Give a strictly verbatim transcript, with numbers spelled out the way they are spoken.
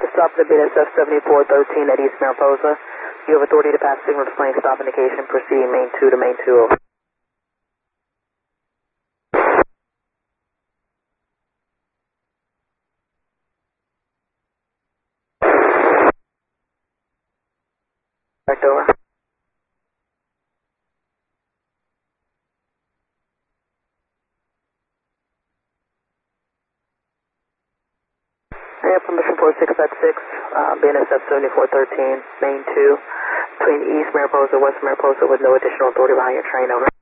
stop the B N S F seventy-four thirteen at East Mariposa. You have authority to pass signal displaying stop indication, proceeding main two to main two. Back over. I have permission for six five six, uh, B N S F seventy-four thirteen, main two, between East Mariposa, West Mariposa, with no additional authority behind your train, over.